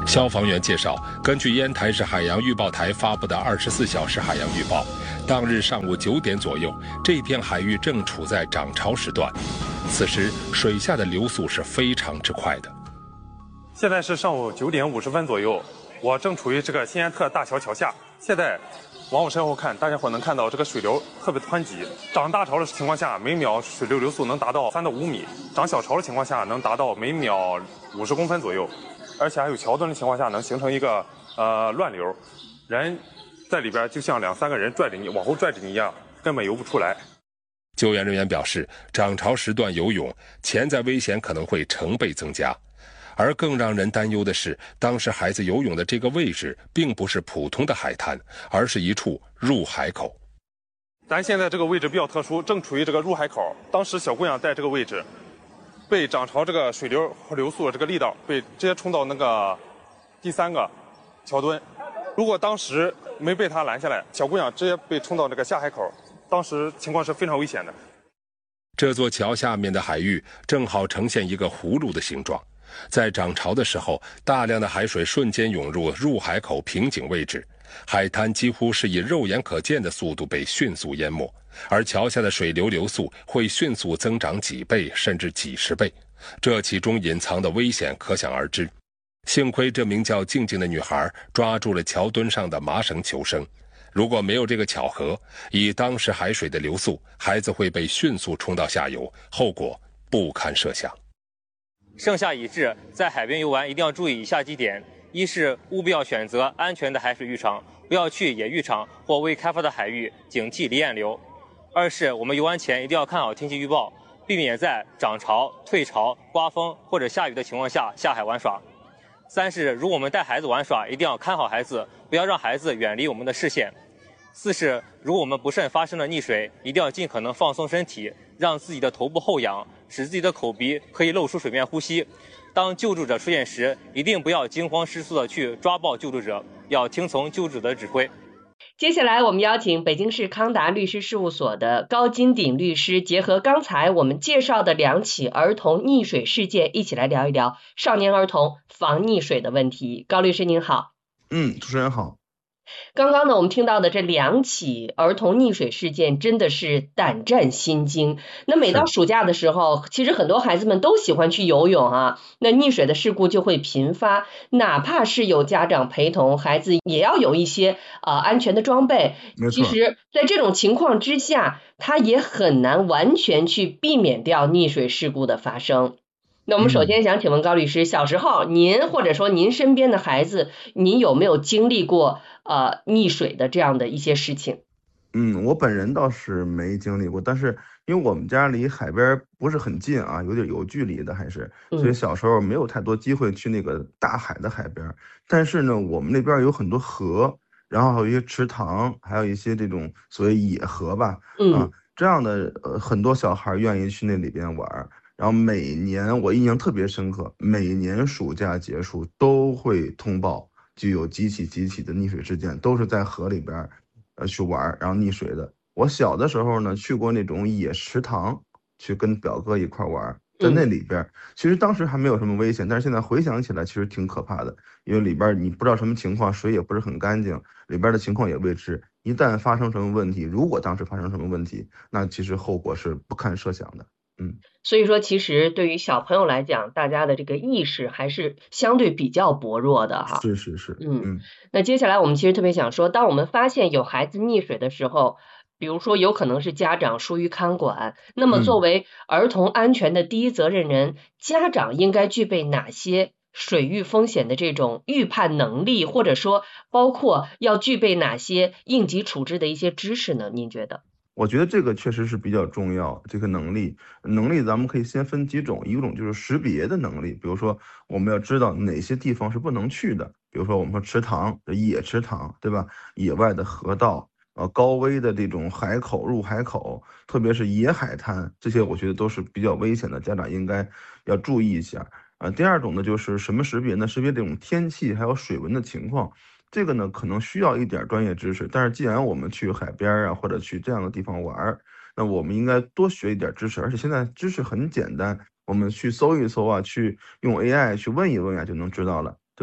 消防员介绍，根据烟台市海洋预报台发布的24小时海洋预报，当日上午9点左右，这片海域正处在涨潮时段，此时水下的流速是非常之快的。 现在是上午9点50分左右，我正处于这个新安特大桥桥下。现在往我身后看，大家伙能看到这个水流特别湍急。涨大潮的情况下，每秒水流速能达到3到5米；涨小潮的情况下，能达到每秒50公分左右。而且还有桥墩的情况下，能形成一个乱流，人在里边就像2、3个人拽着你往后拽着你一样，根本游不出来。 救援人员表示，涨潮时段游泳潜在危险可能会成倍增加。而更让人担忧的是，当时孩子游泳的这个位置并不是普通的海滩，而是一处入海口。 咱现在这个位置比较特殊，正处于这个入海口。当时小姑娘在这个位置，被涨潮这个水流和流速的这个力道被直接冲到那个第3个桥墩。如果当时没被他拦下来，小姑娘直接被冲到这个下海口，当时情况是非常危险的。 这座桥下面的海域正好呈现一个葫芦的形状，在涨潮的时候，大量的海水瞬间涌入入海口瓶颈位置，海滩几乎是以肉眼可见的速度被迅速淹没，而桥下的水流速会迅速增长几倍甚至几十倍，这其中隐藏的危险可想而知。幸亏这名叫静静的女孩抓住了桥墩上的麻绳求生，如果没有这个巧合，以当时海水的流速，孩子会被迅速冲到下游，后果不堪设想。 盛夏已至，在海边游玩一定要注意以下几点：一是务必要选择安全的海水浴场，不要去野浴场或未开发的海域，警惕离岸流；二是我们游玩前一定要看好天气预报，避免在涨潮、退潮、刮风或者下雨的情况下下海玩耍；三是如果我们带孩子玩耍，一定要看好孩子，不要让孩子远离我们的视线；四是如果我们不慎发生了溺水，一定要尽可能放松身体，让自己的头部后仰，使自己的口鼻可以露出水面呼吸。当救助者出现时，一定不要惊慌失措地去抓抱救助者，要听从救助者的指挥。 接下来我们邀请北京市康达律师事务所的高金鼎律师，结合刚才我们介绍的2起儿童溺水事件，一起来聊一聊少年儿童防溺水的问题。高律师您好。 主持人好。 刚刚呢，我们听到的这2起儿童溺水事件真的是胆战心惊。那每到暑假的时候，其实很多孩子们都喜欢去游泳啊，那溺水的事故就会频发，哪怕是有家长陪同，孩子也要有一些安全的装备。其实在这种情况之下，他也很难完全去避免掉溺水事故的发生。那我们首先想请问高律师，小时候您或者说您身边的孩子，您有没有经历过溺水的这样的一些事情？ 我本人倒是没经历过，但是因为我们家离海边不是很近啊，有距离的还是，所以小时候没有太多机会去那个大海的海边。但是呢，我们那边有很多河，然后还有一些池塘，还有一些这种所谓野河吧，这样的很多小孩愿意去那里边玩。然后每年我印象特别深刻，每年暑假结束都会通报，就有几起的溺水事件，都是在河里边去玩，然后溺水的。我小的时候呢，去过那种野池塘，去跟表哥一块玩，在那里边，其实当时还没有什么危险，但是现在回想起来其实挺可怕的，因为里边你不知道什么情况，水也不是很干净，里边的情况也未知，一旦发生什么问题，如果当时发生什么问题，那其实后果是不堪设想的。 所以说其实对于小朋友来讲，大家的这个意识还是相对比较薄弱的哈。 是。 那接下来我们其实特别想说，当我们发现有孩子溺水的时候，比如说有可能是家长疏于看管，那么作为儿童安全的第一责任人，家长应该具备哪些水域风险的这种预判能力，或者说包括要具备哪些应急处置的一些知识呢？您觉得？ 我觉得这个确实是比较重要，这个能力咱们可以先分几种，一种就是识别的能力，比如说我们要知道哪些地方是不能去的，比如说我们说池塘、野池塘，对吧？野外的河道，高危的这种海口、入海口，特别是野海滩，这些我觉得都是比较危险的，家长应该要注意一下。第二种呢，就是什么识别呢？识别这种天气还有水文的情况。这个呢，可能需要一点专业知识，但是既然我们去海边啊，或者去这样的地方玩，那我们应该多学一点知识。而且现在知识很简单，我们去搜一搜啊，去用 AI 去问一问啊，就能知道了，对吧？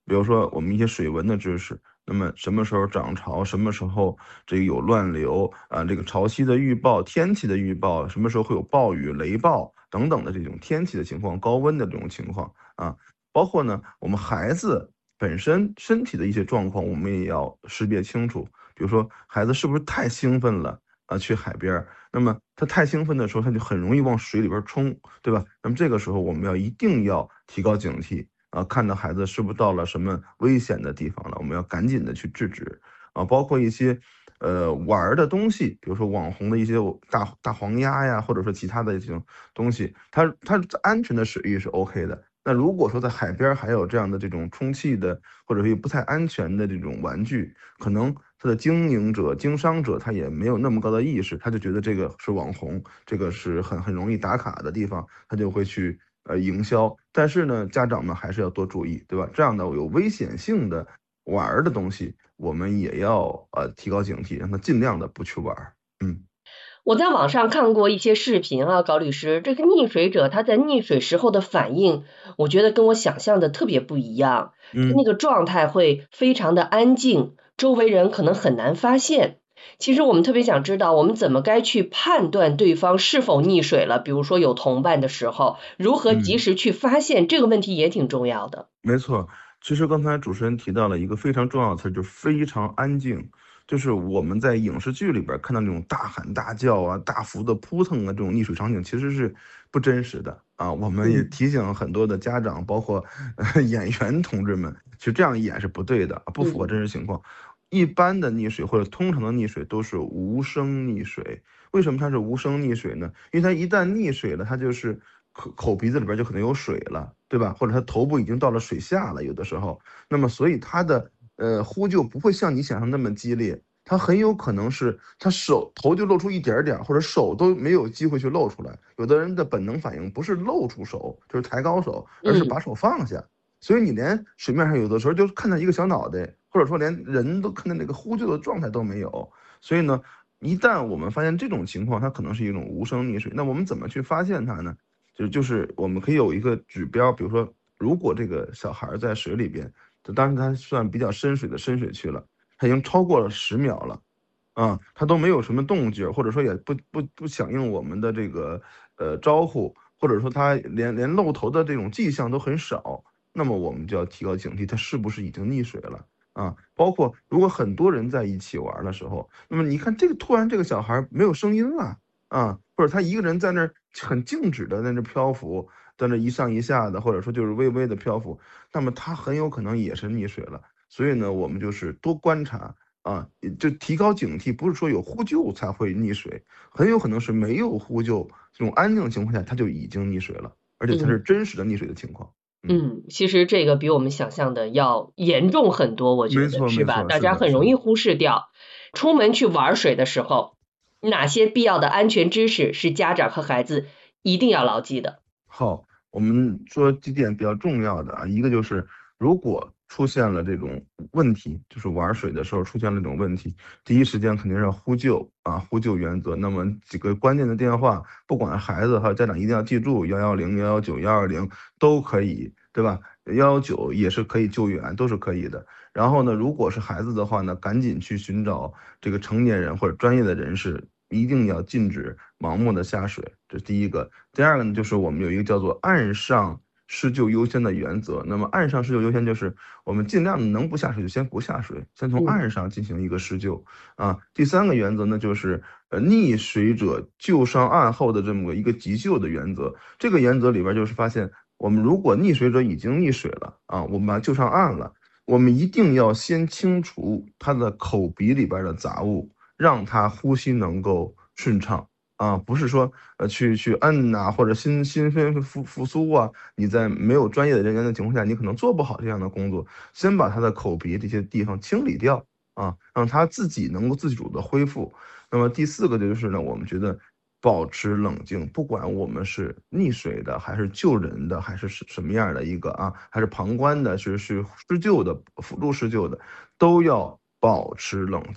比如说我们一些水文的知识，那么什么时候涨潮，什么时候这个有乱流啊，这个潮汐的预报、天气的预报，什么时候会有暴雨、雷暴等等的这种天气的情况、高温的这种情况啊，包括呢我们孩子本身身体的一些状况，我们也要识别清楚。比如说孩子是不是太兴奋了啊，去海边儿，那么他太兴奋的时候，他就很容易往水里边冲，对吧？那么这个时候我们一定要提高警惕啊，看到孩子是不是到了什么危险的地方了，我们要赶紧的去制止啊。包括一些玩的东西，比如说网红的一些大黄鸭呀，或者说其他的这种东西，它安全的水域是 OK 的。那如果说在海边还有这样的这种充气的，或者说不太安全的这种玩具，可能它的经营者、经商者他也没有那么高的意识，他就觉得这个是网红，这个是很容易打卡的地方，他就会去营销。但是呢，家长们还是要多注意，对吧？这样的有危险性的玩的东西，我们也要提高警惕，让他尽量的不去玩。 我在网上看过一些视频啊，高律师，这个溺水者他在溺水时候的反应，我觉得跟我想象的特别不一样，那个状态会非常的安静，周围人可能很难发现。其实我们特别想知道，我们怎么该去判断对方是否溺水了，比如说有同伴的时候，如何及时去发现，这个问题也挺重要的。 没错，其实刚才主持人提到了一个非常重要的词，就是非常安静。就是我们在影视剧里边看到那种大喊大叫啊、大幅的扑腾的这种溺水场景，其实是不真实的啊。我们也提醒很多的家长，包括演员同志们，其实这样演是不对的，不符合真实情况。一般的溺水或者通常的溺水都是无声溺水。为什么它是无声溺水呢？因为它一旦溺水了，它就是口鼻子里边就可能有水了，对吧？或者它头部已经到了水下了，有的时候，那么所以它的呼救不会像你想象那么激烈，它很有可能是他头就露出一点点，或者手都没有机会去露出来。有的人的本能反应不是露出手，就是抬高手，而是把手放下。所以你连水面上有的时候就看到一个小脑袋，或者说连人都看到那个呼救的状态都没有。所以呢，一旦我们发现这种情况，它可能是一种无声溺水，那我们怎么去发现它呢？就是我们可以有一个指标，比如说，如果这个小孩在水里边，当时他算比较深水的深水区了，他已经超过了10秒了，啊，他都没有什么动静，或者说也不响应我们的这个招呼，或者说他连露头的这种迹象都很少，那么我们就要提高警惕，他是不是已经溺水了啊？包括如果很多人在一起玩的时候，那么你看突然这个小孩没有声音了啊，或者他一个人在那儿很静止的在那漂浮，在那一上一下的，或者说就是微微的漂浮，那么他很有可能也是溺水了。所以呢，我们就是多观察啊，就提高警惕，不是说有呼救才会溺水，很有可能是没有呼救，这种安静的情况下他就已经溺水了，而且它是真实的溺水的情况。 其实这个比我们想象的要严重很多，我觉得是吧？大家很容易忽视掉。出门去玩水的时候，哪些必要的安全知识是家长和孩子一定要牢记的？ 好，我们说几点比较重要的啊，一个就是如果出现了这种问题，就是玩水的时候出现了这种问题，第一时间肯定是要呼救啊，呼救原则。那么几个关键的电话，不管孩子还有家长一定要记住，110、119、120都可以，对吧？119也是可以救援，都是可以的。然后呢，如果是孩子的话呢，赶紧去寻找这个成年人或者专业的人士，一定要禁止盲目的下水，这是第一个。第二个呢，就是我们有一个叫做岸上施救优先的原则。那么岸上施救优先就是我们尽量能不下水就先不下水，先从岸上进行一个施救啊。第三个原则呢，就是溺水者救上岸后的这么一个急救的原则。这个原则里边就是发现，我们如果溺水者已经溺水了啊，我们把他救上岸了，我们一定要先清除他的口鼻里边的杂物，让他呼吸能够顺畅啊，不是说去摁呐，或者心肺复苏啊，你在没有专业的人员的情况下，你可能做不好这样的工作。先把他的口鼻这些地方清理掉啊，让他自己能够自主的恢复。那么第四个就是呢，我们觉得保持冷静，不管我们是溺水的，还是救人的，还是什么样的一个啊，还是旁观的，是施救的，辅助施救的，都要保持冷静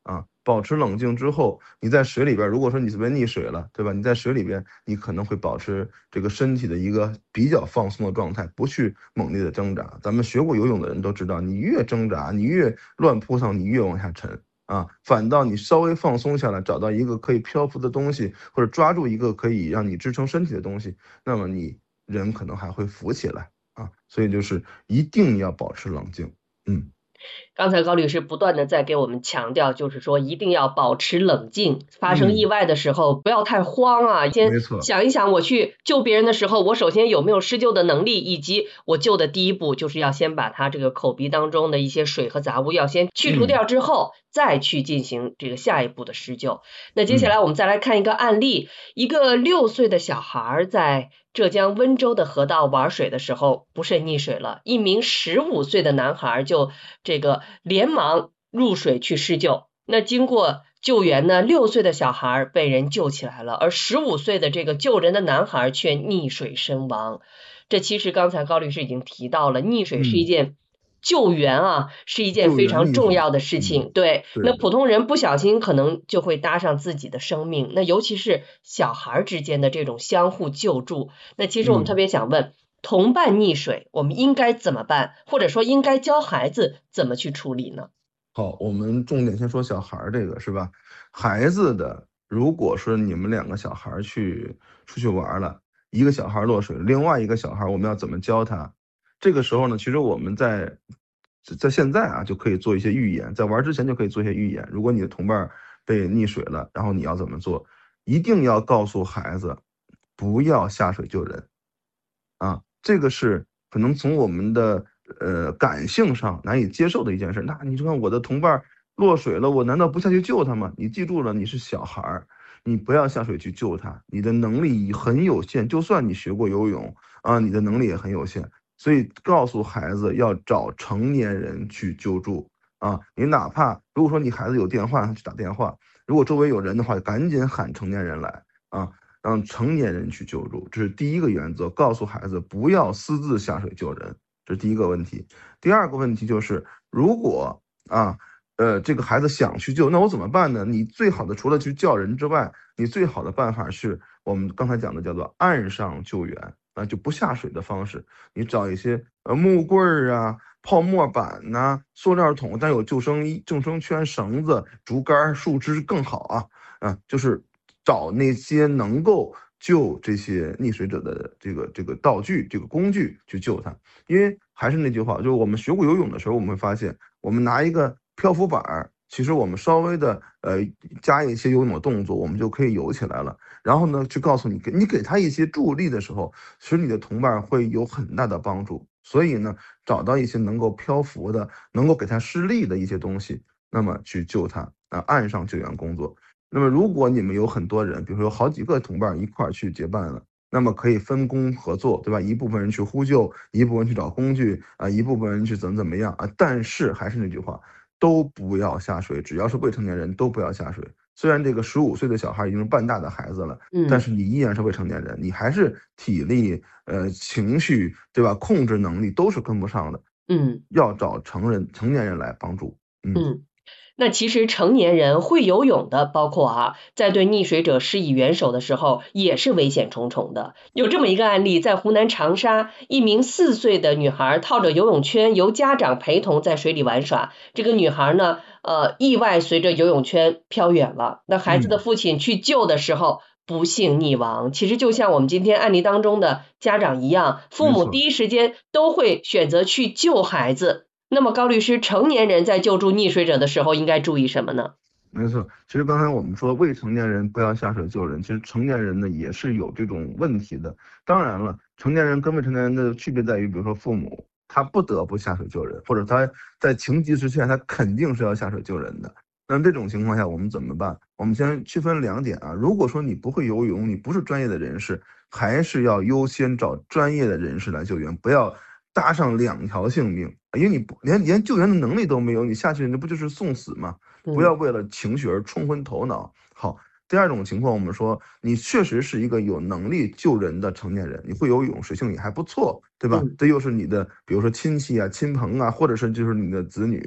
啊，保持冷静之后，你在水里边，如果说你特别溺水了，对吧？你在水里边，你可能会保持这个身体的一个比较放松的状态，不去猛烈的挣扎。咱们学过游泳的人都知道，你越挣扎，你越乱扑腾，你越往下沉。啊，反倒你稍微放松下来，找到一个可以漂浮的东西，或者抓住一个可以让你支撑身体的东西，那么你人可能还会浮起来啊。所以就是一定要保持冷静。 刚才高律师不断的在给我们强调，就是说一定要保持冷静，发生意外的时候不要太慌啊，先没错。 想一想，我去救别人的时候，我首先有没有施救的能力，以及我救的第一步就是要先把他这个口鼻当中的一些水和杂物要先去除掉之后，再去进行这个下一步的施救。那接下来我们再来看一个案例，一个6岁的小孩在浙江温州的河道玩水的时候不慎溺水了，一名15岁的男孩就这个连忙入水去施救。那经过救援呢，6岁的小孩被人救起来了，而15岁的这个救人的男孩却溺水身亡。这其实刚才高律师已经提到了，溺水是一件救援啊，是一件非常重要的事情。对，那普通人不小心可能就会搭上自己的生命，那尤其是小孩之间的这种相互救助。那其实我们特别想问，同伴溺水我们应该怎么办，或者说应该教孩子怎么去处理呢？ 好，我们重点先说小孩这个是吧？孩子的，如果说你们2个小孩出去玩了，一个小孩落水，另外一个小孩我们要怎么教他？这个时候呢，其实我们在现在啊就可以做一些预演，在玩之前就可以做一些预演。如果你的同伴被溺水了，然后你要怎么做？一定要告诉孩子不要下水救人啊，这个是可能从我们的感性上难以接受的一件事。那你就看我的同伴落水了，我难道不下去救他吗？你记住了，你是小孩，你不要下水去救他，你的能力很有限，就算你学过游泳啊，你的能力也很有限。所以告诉孩子要找成年人去救助啊！你哪怕如果说你孩子有电话去打电话，如果周围有人的话，赶紧喊成年人来啊，让成年人去救助。这是第一个原则，告诉孩子不要私自下水救人，这是第一个问题。第二个问题就是，如果这个孩子想去救，那我怎么办呢？你最好的除了去叫人之外，你最好的办法是我们刚才讲的叫做岸上救援。就不下水的方式，你找一些木棍啊、泡沫板呐、塑料桶，但有救生衣、救生圈、绳子、竹竿、树枝更好啊。就是找那些能够救这些溺水者的这个道具、这个工具去救他。因为还是那句话，就是我们学过游泳的时候，我们会发现，我们拿一个漂浮板，其实我们稍微的加一些游泳的动作，我们就可以游起来了。然后呢，去告诉你给他一些助力的时候，其实你的同伴会有很大的帮助。所以呢，找到一些能够漂浮的、能够给他施力的一些东西，那么去救他岸上救援工作。那么如果你们有很多人，比如说有好几个同伴一块儿去结伴了，那么可以分工合作，对吧？一部分人去呼救，一部分人去找工具一部分人去怎么样但是还是那句话，都不要下水，只要是未成年人都不要下水。虽然这个15岁的小孩已经是半大的孩子了，但是你依然是未成年人，你还是体力、情绪，对吧？控制能力都是跟不上的。要找成年人来帮助。 那其实成年人会游泳的，包括在对溺水者施以援手的时候，也是危险重重的。有这么一个案例，在湖南长沙，一名4岁的女孩套着游泳圈，由家长陪同在水里玩耍。这个女孩呢，意外随着游泳圈飘远了。那孩子的父亲去救的时候，不幸溺亡。其实就像我们今天案例当中的家长一样，父母第一时间都会选择去救孩子。那么高律师，成年人在救助溺水者的时候应该注意什么呢？ 没错，其实刚才我们说未成年人不要下水救人，其实成年人呢也是有这种问题的。当然了，成年人跟未成年人的区别在于，比如说父母他不得不下水救人，或者他在情急之下他肯定是要下水救人的。那么这种情况下我们怎么办？我们先区分2点如果说你不会游泳，你不是专业的人士，还是要优先找专业的人士来救援，不要搭上2条性命，因为你连救援的能力都没有，你下去那不就是送死吗？不要为了情绪而冲昏头脑。好，第二种情况，我们说你确实是一个有能力救人的成年人，你会游泳，水性也还不错，对吧？这又是你的，比如说亲戚亲朋或者是就是你的子女，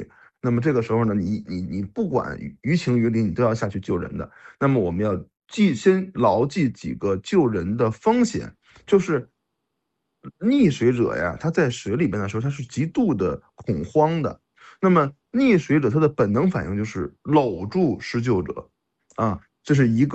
那么这个时候呢，你不管于情于理，你都要下去救人的。那么我们要先牢记几个救人的风险，就是溺水者呀，他在水里边的时候，他是极度的恐慌的。那么溺水者他的本能反应就是搂住施救者，啊，这是一个。